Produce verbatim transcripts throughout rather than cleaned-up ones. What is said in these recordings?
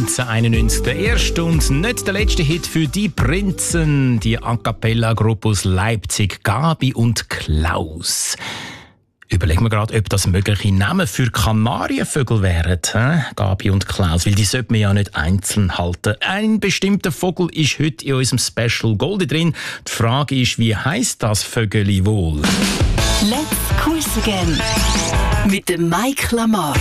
neunzehnhunderteinundneunzig der erste und nicht der letzte Hit für die Prinzen, die A-Cappella-Gruppe aus Leipzig, Gabi und Klaus. Überlegen wir gerade, ob das mögliche Namen für Kanarienvögel wären, he? Gabi und Klaus, weil die sollte man ja nicht einzeln halten. Ein bestimmter Vogel ist heute in unserem Special Goldie drin. Die Frage ist, wie heisst das Vögeli wohl? Let's Quiz Again mit dem Mike Lamar.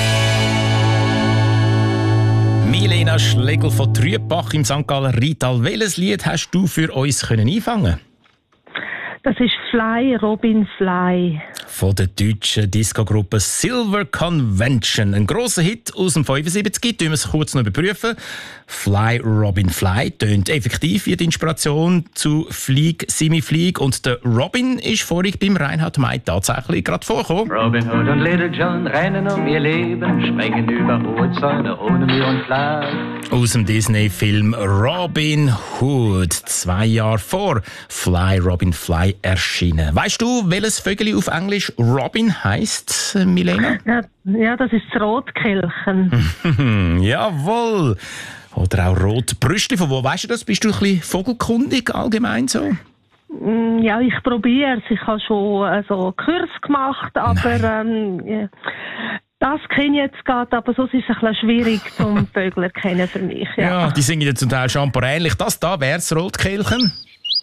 Milena Schlegel von Trübach im Sankt Galler Rital. Welches Lied hast du für uns können einfangen? Das ist Fly, Robin Fly. Von der deutschen Disco-Gruppe Silver Convention. Ein grosser Hit aus dem fünfundsiebzig. Tun wir es kurz noch überprüfen. Fly, Robin Fly tönt effektiv wie die Inspiration zu Flieg, Simi Flieg. Und der Robin ist vorhin beim Reinhard May tatsächlich gerade vorgekommen. Robin Hood und Little John rennen um ihr Leben, springen über hohe Zäune ohne Mühe und Fleiß. Aus dem Disney-Film Robin Hood, zwei Jahre vor Fly, Robin Fly erschienen. Weißt du, welches Vögel auf Englisch Robin heisst, Milena? Ja, ja, das ist das Rotkehlchen. Jawohl. Oder auch Rotbrüstli. Von wo weißt du das? Bist du ein bisschen vogelkundig allgemein so? Ja, ich probiere es. Ich habe schon also, Kurs gemacht, aber ähm, ja, das kenne ich jetzt gerade, aber sonst ist es ein bisschen schwierig zum Vögel erkennen für mich. Ja, ja, die singen ja zum Teil schon ähnlich. Das da wäre das Rotkehlchen.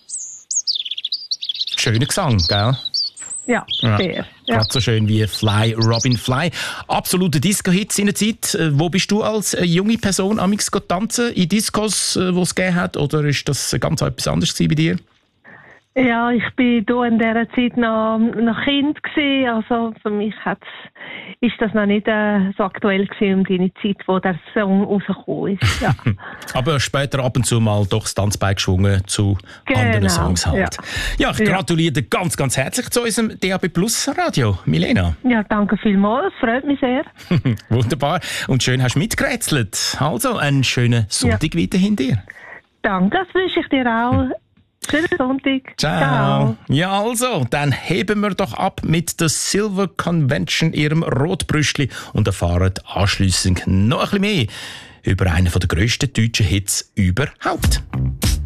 Schöner Gesang, gell? Ja, sehr. Ja. Gerade so schön wie Fly, Robin Fly. Absolute Disco-Hits in der Zeit. Äh, Wo bist du als äh, junge Person amigs tanzen? In Discos, äh, wo es gegeben hat? Oder ist das ganz etwas anderes bei dir? Ja, ich bin hier in dieser Zeit noch, noch Kind gewesen. Also für mich hat's, ist das noch nicht äh, so aktuell gewesen um die Zeit, wo der Song rausgekommen ist. Ja. Aber später ab und zu mal doch das Tanzbein geschwungen zu Genau, anderen Songs halt. ja. Ja, ich gratuliere dir ganz, ganz herzlich zu unserem D A B Plus Radio, Milena. Ja, danke vielmals. Freut mich sehr. Wunderbar. Und schön hast du mitgerätselt. Also, einen schönen Sonntag ja. weiterhin dir. Danke, das wünsche ich dir auch. Schönen Sonntag. Ciao. Ciao. Ja, also, dann heben wir doch ab mit der Silver Convention, ihrem Rotbrüstli, und erfahren anschliessend noch ein bisschen mehr über einen der grössten deutschen Hits überhaupt.